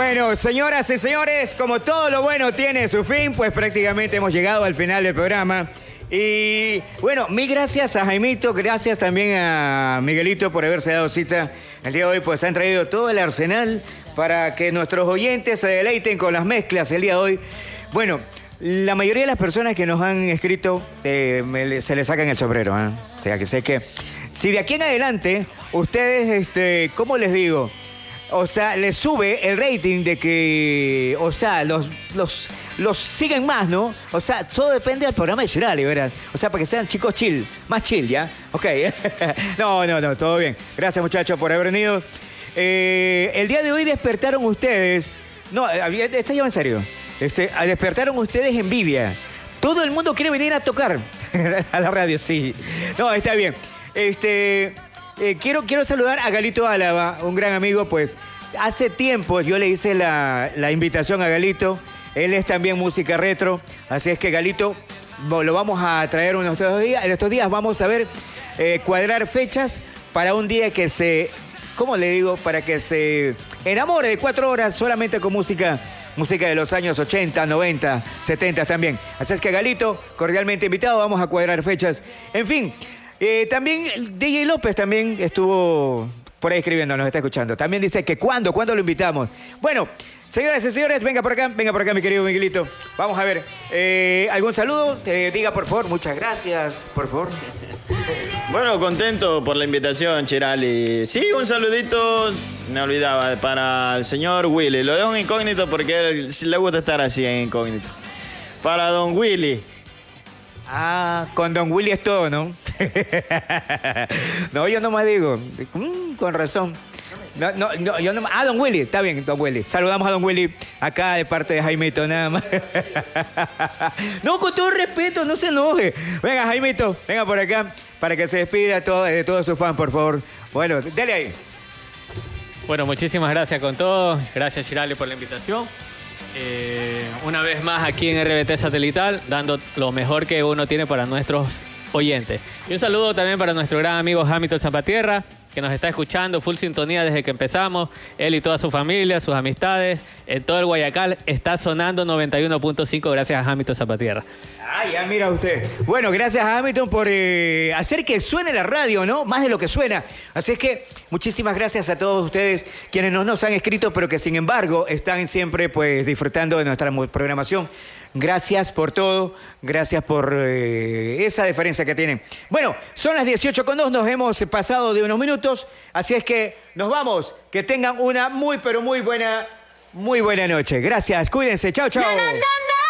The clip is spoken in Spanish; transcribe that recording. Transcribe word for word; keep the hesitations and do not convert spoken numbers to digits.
Bueno, señoras y señores, como todo lo bueno tiene su fin, pues prácticamente hemos llegado al final del programa. Y bueno, mil gracias a Jaimito, gracias también a Miguelito por haberse dado cita. El día de hoy pues han traído todo el arsenal para que nuestros oyentes se deleiten con las mezclas el día de hoy. Bueno, la mayoría de las personas que nos han escrito eh, me, se les sacan el sombrero, ¿eh? O sea, que sé que si de aquí en adelante ustedes, este, ¿cómo les digo? O sea, les sube el rating de que, o sea, los, los, los siguen más, ¿no? O sea, todo depende del programa de Chirali, ¿verdad? O sea, para que sean chicos chill, más chill, ¿ya? Ok. No, no, no, todo bien. Gracias, muchachos, por haber venido. Eh, el día de hoy despertaron ustedes... No, está ya en serio. Este, despertaron ustedes envidia. Todo el mundo quiere venir a tocar a la radio, sí. No, está bien. Este... Eh, quiero, quiero saludar a Galito Álava, un gran amigo, pues hace tiempo yo le hice la, la invitación a Galito, él es también música retro, así es que Galito lo vamos a traer unos estos días, en estos días vamos a ver, eh, cuadrar fechas para un día que se, ¿cómo le digo? Para que se enamore de cuatro horas solamente con música, música de los años ochenta, noventa, setenta también. Así es que Galito, cordialmente invitado, vamos a cuadrar fechas, en fin. Eh, también D J López también estuvo por ahí escribiendo, nos está escuchando. También dice que cuándo, cuándo lo invitamos. Bueno, señoras y señores, venga por acá, venga por acá, mi querido Miguelito. Vamos a ver, eh, ¿algún saludo? Eh, diga, por favor, muchas gracias, por favor. Bueno, contento por la invitación, Chirali. Sí, un saludito, me olvidaba, para el señor Willy. Lo dejo en incógnito porque a él le gusta estar así en incógnito. Para don Willy. Ah, con don Willy es todo, ¿no? No, yo nomás digo, mm, con razón. No, no, no, yo no, ah, don Willy, está bien, don Willy. Saludamos a don Willy acá de parte de Jaimito, nada más. No, con todo respeto, no se enoje. Venga, Jaimito, venga por acá para que se despida de todo, de todos sus fans, por favor. Bueno, dale ahí. Bueno, muchísimas gracias con todo. Gracias, Chirali, por la invitación. Eh, una vez más aquí en R B T Satelital, dando lo mejor que uno tiene para nuestros oyentes. Y un saludo también para nuestro gran amigo Hamilton Zapatierra, que nos está escuchando, full sintonía desde que empezamos. Él y toda su familia, sus amistades, en todo el Guayacal está sonando noventa y uno punto cinco gracias a Hamilton Zapatierra. Ah, ya mira usted. Bueno, gracias a Hamilton por eh, hacer que suene la radio, ¿no? Más de lo que suena. Así es que muchísimas gracias a todos ustedes quienes no nos han escrito, pero que sin embargo están siempre pues disfrutando de nuestra programación. Gracias por todo, gracias por eh, esa diferencia que tienen. Bueno, son las dieciocho con dos, nos hemos pasado de unos minutos, así es que nos vamos. Que tengan una muy, pero muy buena, muy buena noche. Gracias, cuídense, chao, chao. No, no, no, no.